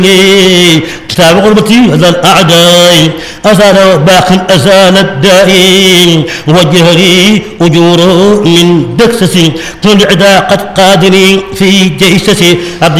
كتاب غربتي هذا الأعداء أزال باق أزال الدائم وجه لي أجور من دكسسي كل عدا قد قادني في جيسسي